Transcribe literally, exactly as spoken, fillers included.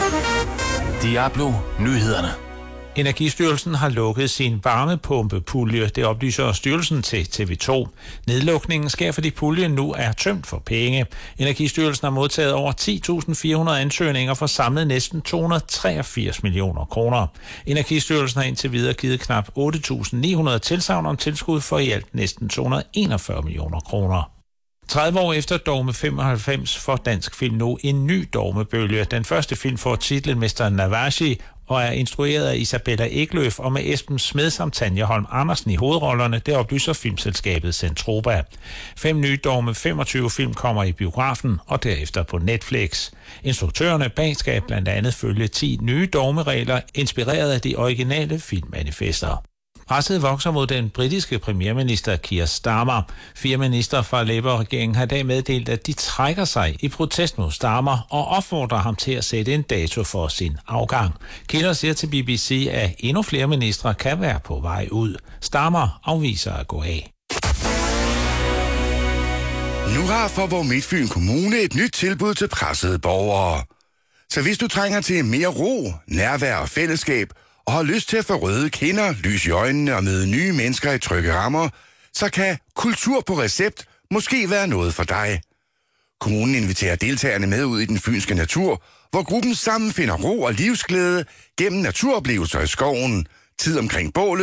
Diablo Nyhederne. Energistyrelsen har lukket sin varmepumpepulje, det oplyser styrelsen til T V to. Nedlukningen sker, fordi puljen nu er tømt for penge. Energistyrelsen har modtaget over ti tusind fire hundrede ansøgninger for samlet næsten to hundrede og treogfirs millioner kroner. Energistyrelsen har indtil videre givet knap otte tusind ni hundrede tilsagn om tilskud for i alt næsten to hundrede og enogfyrre millioner kroner. tredive år efter Dogme femoghalvfems får dansk film nu en ny dogmebølge. Den første film får titlen mister Navashi og er instrueret af Isabella Eklöf og med Esben Smed samt Tanja Holm Andersen i hovedrollerne, det oplyser filmselskabet Zentropa. Fem nye Dogme femogtyve film kommer i biografen og derefter på Netflix. Instruktørerne bag skal blandt andet følge ti nye dogmeregler, inspireret af de originale filmmanifester. Presset vokser mod den britiske premierminister Keir Starmer. Fire minister fra Labour-regeringen har i dag meddelt, at de trækker sig i protest mod Starmer og opfordrer ham til at sætte en dato for sin afgang. Kilder siger til B B C, at endnu flere ministre kan være på vej ud. Starmer afviser at gå af. Nu har Faaborg Midtfyn Kommune et nyt tilbud til pressede borgere. Så hvis du trænger til mere ro, nærvær og fællesskab, og har lyst til at få røde kinder, lys i øjnene og møde nye mennesker i trygge rammer, så kan kultur på recept måske være noget for dig. Kommunen inviterer deltagerne med ud i den fynske natur, hvor gruppen sammen finder ro og livsglæde gennem naturoplevelser i skoven, tid omkring bålet,